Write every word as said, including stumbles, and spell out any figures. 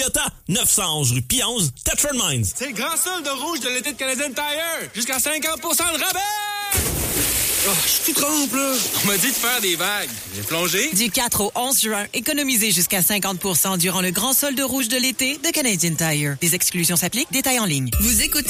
Toyota, neuf cent onze rue Pionze, Thetford Mines. C'est le grand solde de rouge de l'été de Canadian Tire. Jusqu'à cinquante pour cent de rabais! Oh, je te trompe, là. On m'a dit de faire des vagues. J'ai plongé. Du quatre au onze juin, économisez jusqu'à cinquante pour cent durant le grand solde rouge de l'été de Canadian Tire. Des exclusions s'appliquent, détails en ligne. Vous écoutez